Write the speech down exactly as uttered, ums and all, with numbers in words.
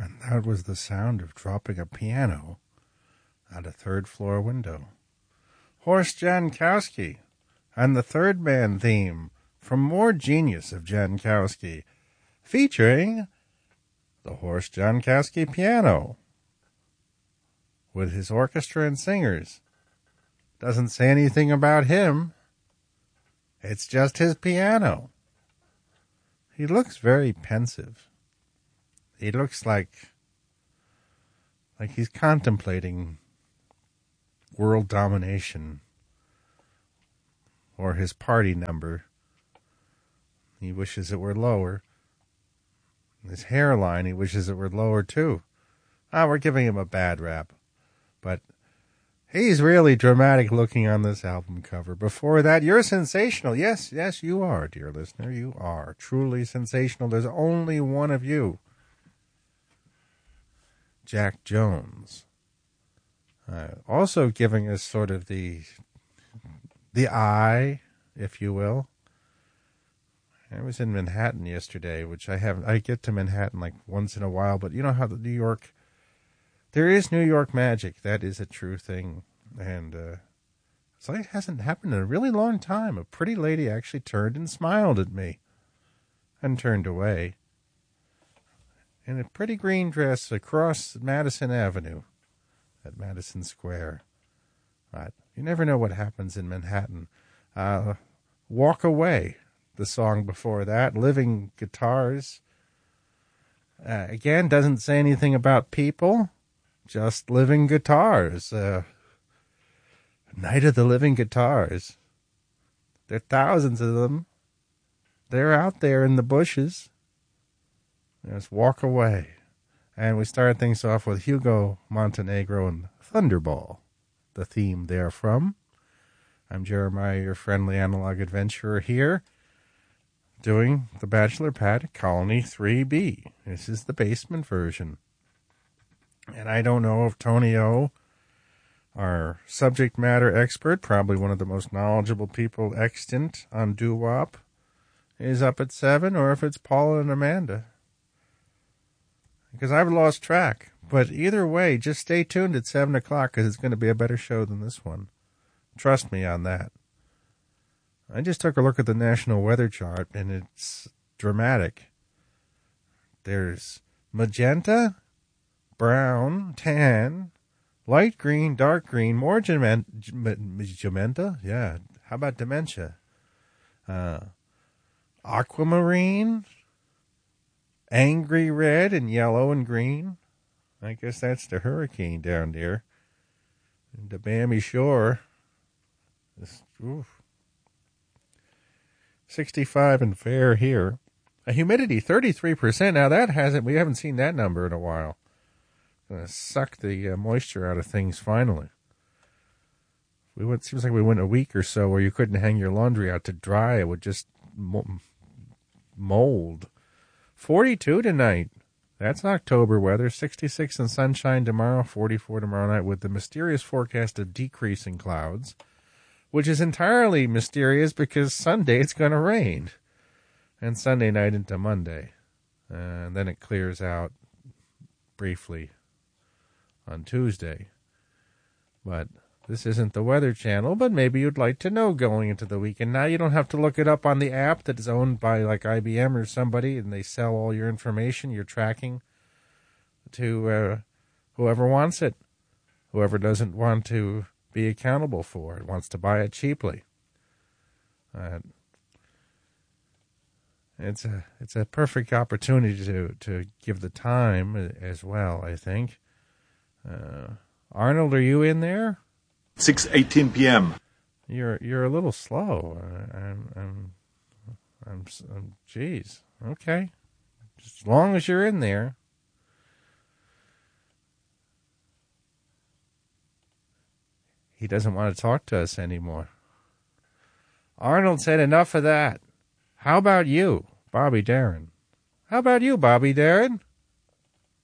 And that was the sound of dropping a piano at a third-floor window. Horst Jankowski and the Third Man theme from More Genius of Jankowski, featuring the Horst Jankowski piano with his orchestra and singers. Doesn't say anything about him. It's just his piano. He looks very pensive. He looks like like he's contemplating world domination or his party number. He wishes it were lower. His hairline, he wishes it were lower too. Ah, we're giving him a bad rap. But he's really dramatic looking on this album cover. Before that, you're sensational. Yes, yes, you are, dear listener. You are truly sensational. There's only one of you. Jack Jones. Uh, also giving us sort of the the eye, if you will. I was in Manhattan yesterday, which I haven't. I get to Manhattan like once in a while, but you know how the New York, there is New York magic. That is a true thing, and uh, it's like it hasn't happened in a really long time. A pretty lady actually turned and smiled at me, and turned away. In a pretty green dress across Madison Avenue at Madison Square. But you never know what happens in Manhattan. Uh, Walk Away, the song before that, Living Guitars. Uh, again, doesn't say anything about people, just living guitars. Uh, Night of the Living Guitars. There are thousands of them. They're out there in the bushes. Just Walk Away. And we started things off with Hugo Montenegro and Thunderball, the theme therefrom. I'm Jeremiah, your friendly analog adventurer here, doing the Bachelor Pad Colony three B. This is the basement version. And I don't know if Tony O, our subject matter expert, probably one of the most knowledgeable people extant on doo-wop, is up at seven, or if it's Paula and Amanda. Because I've lost track. But either way, just stay tuned at seven o'clock because it's going to be a better show than this one. Trust me on that. I just took a look at the National Weather Chart, and it's dramatic. There's magenta, brown, tan, light green, dark green, more magenta. Yeah, how about dementia? Uh, aquamarine, angry red and yellow and green. I guess that's the hurricane down there. The Bambi Shore. This, oof. sixty-five and fair here. A humidity thirty-three percent. Now that hasn't, we haven't seen that number in a while. Gonna suck the uh, moisture out of things finally. We went, seems like we went a week or so where you couldn't hang your laundry out to dry. It would just mold. forty-two tonight. That's October weather. sixty-six and sunshine tomorrow. forty-four tomorrow night with the mysterious forecast of decreasing clouds, which is entirely mysterious because Sunday it's going to rain. And Sunday night into Monday. Uh, and then it clears out briefly on Tuesday. But this isn't the Weather Channel, but maybe you'd like to know going into the weekend. Now you don't have to look it up on the app that is owned by like I B M or somebody, and they sell all your information, your tracking, to uh, whoever wants it. Whoever doesn't want to be accountable for it, wants to buy it cheaply. Uh, it's a it's a perfect opportunity to, to give the time as well, I think. Uh, Arnold, are you in there? six eighteen p.m. You're you're a little slow. I'm I'm I'm, I'm geez. Okay, as long as you're in there. He doesn't want to talk to us anymore. Arnold said enough of that. How about you, Bobby Darin? How about you, Bobby Darin?